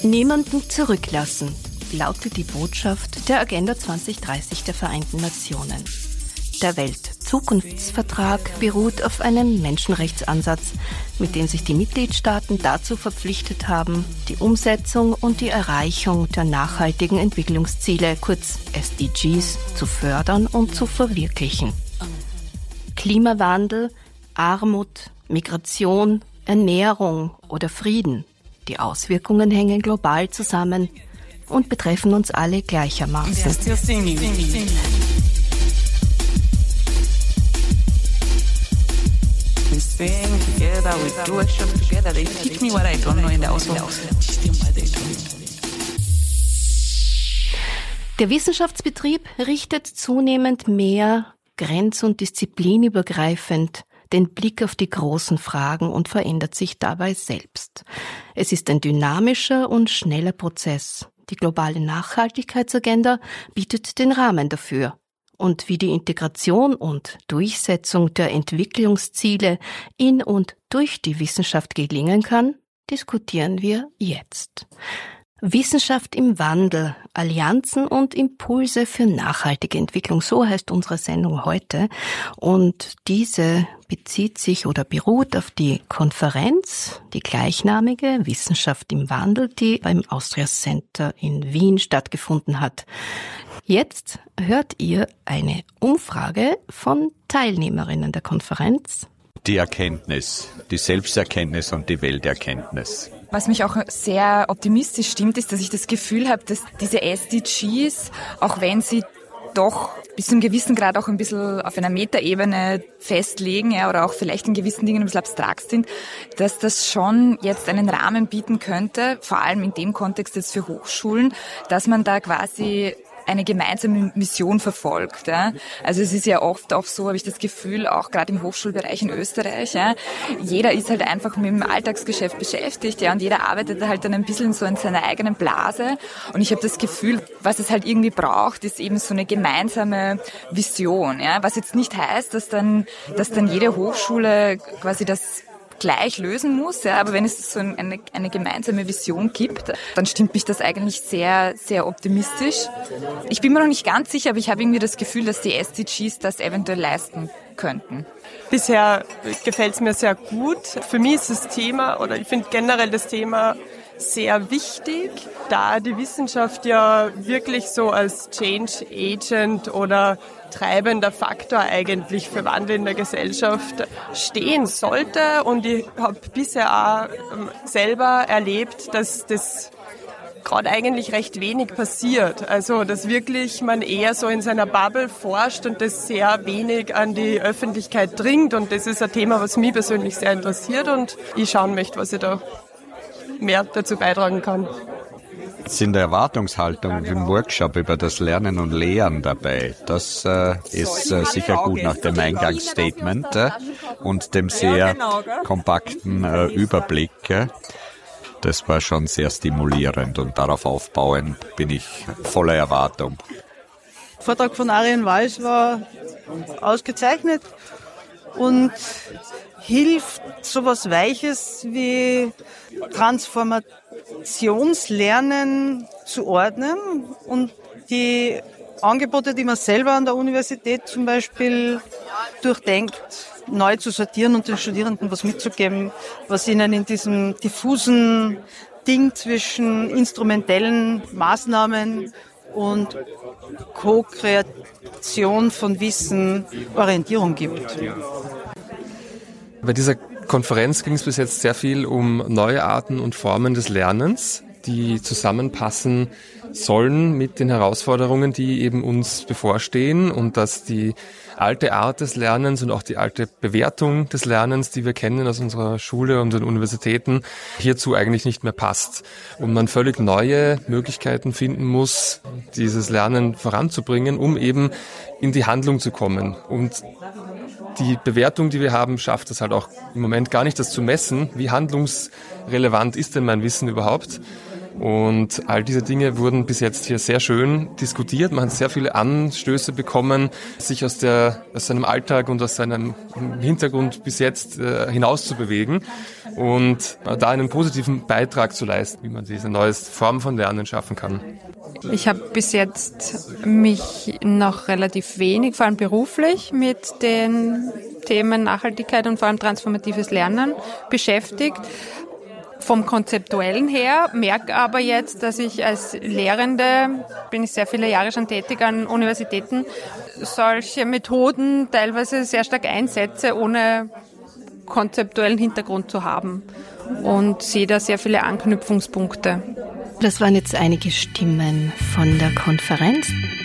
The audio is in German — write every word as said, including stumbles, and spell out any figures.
Niemanden zurücklassen, lautet die Botschaft der Agenda zwanzig dreißig der Vereinten Nationen. Der Weltzukunftsvertrag beruht auf einem Menschenrechtsansatz, mit dem sich die Mitgliedstaaten dazu verpflichtet haben, die Umsetzung und die Erreichung der nachhaltigen Entwicklungsziele, kurz S D Gs, zu fördern und zu verwirklichen. Klimawandel, Armut, Migration, Ernährung oder Frieden. Die Auswirkungen hängen global zusammen und betreffen uns alle gleichermaßen. Der Wissenschaftsbetrieb richtet zunehmend mehr grenz- und disziplinübergreifend den Blick auf die großen Fragen und verändert sich dabei selbst. Es ist ein dynamischer und schneller Prozess. Die globale Nachhaltigkeitsagenda bietet den Rahmen dafür. Und wie die Integration und Durchsetzung der Entwicklungsziele in und durch die Wissenschaft gelingen kann, diskutieren wir jetzt. Wissenschaft im Wandel, Allianzen und Impulse für nachhaltige Entwicklung, so heißt unsere Sendung heute. Und diese bezieht sich oder beruht auf die Konferenz, die gleichnamige Wissenschaft im Wandel, die beim Austria Center in Wien stattgefunden hat. Jetzt hört ihr eine Umfrage von Teilnehmerinnen der Konferenz. Die Erkenntnis, die Selbsterkenntnis und die Welterkenntnis. Was mich auch sehr optimistisch stimmt, ist, dass ich das Gefühl habe, dass diese S D Gs, auch wenn sie doch bis zu einem gewissen Grad auch ein bisschen auf einer Metaebene festlegen, ja, oder auch vielleicht in gewissen Dingen ein bisschen abstrakt sind, dass das schon jetzt einen Rahmen bieten könnte, vor allem in dem Kontext jetzt für Hochschulen, dass man da quasi eine gemeinsame Mission verfolgt. Ja. Also es ist ja oft auch so, habe ich das Gefühl, auch gerade im Hochschulbereich in Österreich, ja, jeder ist halt einfach mit dem Alltagsgeschäft beschäftigt, ja, und jeder arbeitet halt dann ein bisschen so in seiner eigenen Blase. Und ich habe das Gefühl, was es halt irgendwie braucht, ist eben so eine gemeinsame Vision. Ja. Was jetzt nicht heißt, dass dann, dass dann jede Hochschule quasi das gleich lösen muss, ja, aber wenn es so eine, eine gemeinsame Vision gibt, dann stimmt mich das eigentlich sehr, sehr optimistisch. Ich bin mir noch nicht ganz sicher, aber ich habe irgendwie das Gefühl, dass die S D Gs das eventuell leisten könnten. Bisher gefällt es mir sehr gut. Für mich ist das Thema, oder ich finde generell das Thema sehr wichtig, da die Wissenschaft ja wirklich so als Change Agent oder treibender Faktor eigentlich für Wandel in der Gesellschaft stehen sollte. Und ich habe bisher auch selber erlebt, dass das gerade eigentlich recht wenig passiert. Also dass wirklich man eher so in seiner Bubble forscht und das sehr wenig an die Öffentlichkeit dringt. Und das ist ein Thema, was mich persönlich sehr interessiert und ich schauen möchte, was ich da mehr dazu beitragen kann. Sind Erwartungshaltungen im Workshop über das Lernen und Lehren dabei? Das äh, ist äh, sicher gut nach dem Eingangsstatement äh, und dem sehr kompakten äh, Überblick. Äh. Das war schon sehr stimulierend und darauf aufbauend bin ich voller Erwartung. Der Vortrag von Arjen Walsch war ausgezeichnet und hilft sowas Weiches wie Transformationslernen zu ordnen und die Angebote, die man selber an der Universität zum Beispiel durchdenkt, neu zu sortieren und den Studierenden was mitzugeben, was ihnen in diesem diffusen Ding zwischen instrumentellen Maßnahmen und Co-Kreation von Wissen Orientierung gibt. Bei dieser Konferenz ging es bis jetzt sehr viel um neue Arten und Formen des Lernens, die zusammenpassen sollen mit den Herausforderungen, die eben uns bevorstehen und dass die alte Art des Lernens und auch die alte Bewertung des Lernens, die wir kennen aus unserer Schule und den Universitäten, hierzu eigentlich nicht mehr passt. Und man völlig neue Möglichkeiten finden muss, dieses Lernen voranzubringen, um eben in die Handlung zu kommen. Und die Bewertung, die wir haben, schafft es halt auch im Moment gar nicht, das zu messen. Wie handlungsrelevant ist denn mein Wissen überhaupt? Und all diese Dinge wurden bis jetzt hier sehr schön diskutiert. Man hat sehr viele Anstöße bekommen, sich aus, der, aus seinem Alltag und aus seinem Hintergrund bis jetzt äh, hinaus zu bewegen und äh, da einen positiven Beitrag zu leisten, wie man diese neue Form von Lernen schaffen kann. Ich habe bis jetzt mich noch relativ wenig, vor allem beruflich, mit den Themen Nachhaltigkeit und vor allem transformatives Lernen beschäftigt. Vom Konzeptuellen her, merke aber jetzt, dass ich als Lehrende, bin ich sehr viele Jahre schon tätig an Universitäten, solche Methoden teilweise sehr stark einsetze, ohne konzeptuellen Hintergrund zu haben und sehe da sehr viele Anknüpfungspunkte. Das waren jetzt einige Stimmen von der Konferenz.